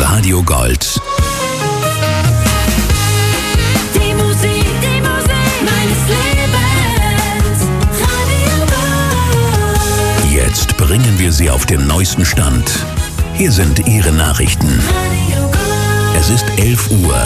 Radio Gold. Die Musik meines Lebens. Radio Gold. Jetzt bringen wir Sie auf den neuesten Stand. Hier sind Ihre Nachrichten. Radio Gold. Es ist 11 Uhr.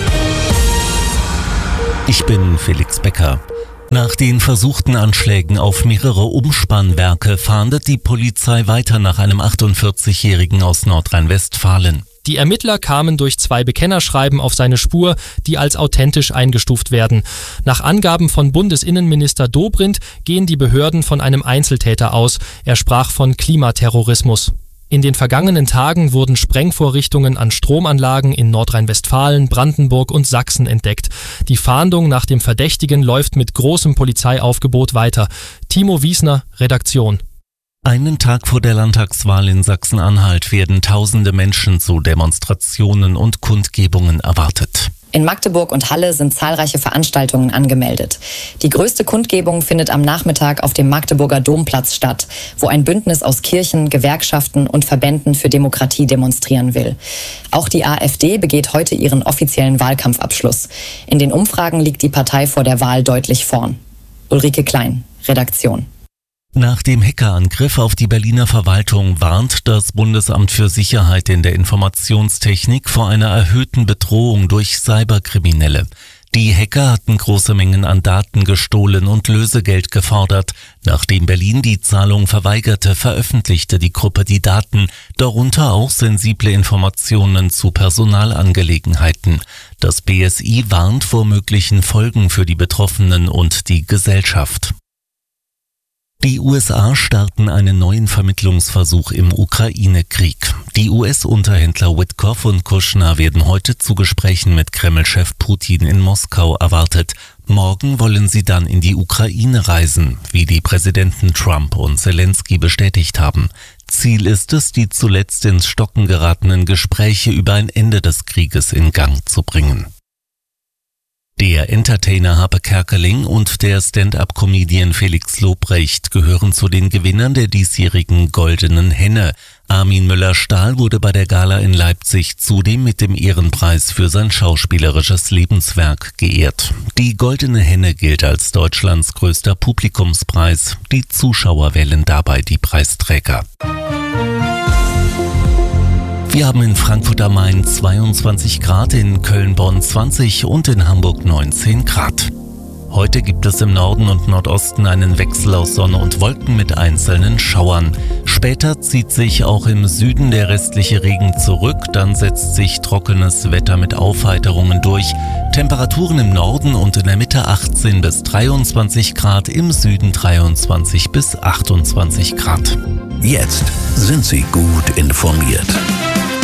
Ich bin Felix Becker. Nach den versuchten Anschlägen auf mehrere Umspannwerke fahndet die Polizei weiter nach einem 48-Jährigen aus Nordrhein-Westfalen. Die Ermittler kamen durch 2 Bekennerschreiben auf seine Spur, die als authentisch eingestuft werden. Nach Angaben von Bundesinnenminister Dobrindt gehen die Behörden von einem Einzeltäter aus. Er sprach von Klimaterrorismus. In den vergangenen Tagen wurden Sprengvorrichtungen an Stromanlagen in Nordrhein-Westfalen, Brandenburg und Sachsen entdeckt. Die Fahndung nach dem Verdächtigen läuft mit großem Polizeiaufgebot weiter. Timo Wiesner, Redaktion. Einen Tag vor der Landtagswahl in Sachsen-Anhalt werden tausende Menschen zu Demonstrationen und Kundgebungen erwartet. In Magdeburg und Halle sind zahlreiche Veranstaltungen angemeldet. Die größte Kundgebung findet am Nachmittag auf dem Magdeburger Domplatz statt, wo ein Bündnis aus Kirchen, Gewerkschaften und Verbänden für Demokratie demonstrieren will. Auch die AfD begeht heute ihren offiziellen Wahlkampfabschluss. In den Umfragen liegt die Partei vor der Wahl deutlich vorn. Ulrike Klein, Redaktion. Nach dem Hackerangriff auf die Berliner Verwaltung warnt das Bundesamt für Sicherheit in der Informationstechnik vor einer erhöhten Bedrohung durch Cyberkriminelle. Die Hacker hatten große Mengen an Daten gestohlen und Lösegeld gefordert. Nachdem Berlin die Zahlung verweigerte, veröffentlichte die Gruppe die Daten, darunter auch sensible Informationen zu Personalangelegenheiten. Das BSI warnt vor möglichen Folgen für die Betroffenen und die Gesellschaft. Die USA starten einen neuen Vermittlungsversuch im Ukraine-Krieg. Die US-Unterhändler Witkoff und Kushner werden heute zu Gesprächen mit Kreml-Chef Putin in Moskau erwartet. Morgen wollen sie dann in die Ukraine reisen, wie die Präsidenten Trump und Zelensky bestätigt haben. Ziel ist es, die zuletzt ins Stocken geratenen Gespräche über ein Ende des Krieges in Gang zu bringen. Der Entertainer Harpe Kerkeling und der Stand-up-Comedian Felix Lobrecht gehören zu den Gewinnern der diesjährigen Goldenen Henne. Armin Müller-Stahl wurde bei der Gala in Leipzig zudem mit dem Ehrenpreis für sein schauspielerisches Lebenswerk geehrt. Die Goldene Henne gilt als Deutschlands größter Publikumspreis. Die Zuschauer wählen dabei die Preisträger. Wir haben in Frankfurt am Main 22 Grad, in Köln-Bonn 20 und in Hamburg 19 Grad. Heute gibt es im Norden und Nordosten einen Wechsel aus Sonne und Wolken mit einzelnen Schauern. Später zieht sich auch im Süden der restliche Regen zurück, dann setzt sich trockenes Wetter mit Aufheiterungen durch. Temperaturen im Norden und in der Mitte 18 bis 23 Grad, im Süden 23 bis 28 Grad. Jetzt sind Sie gut informiert.